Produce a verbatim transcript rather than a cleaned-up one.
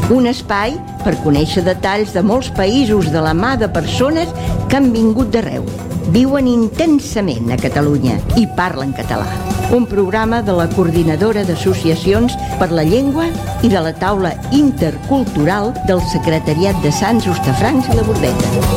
Un espai per conèixer detalls de molts països de la mà de persones que han vingut d'arreu. Viuen intensament a Catalunya i parlen català. Un programa de la Coordinadora d'Associacions per la Llengua i de la Taula Intercultural del Secretariat de Sants, Hostafrancs i la Bordeta.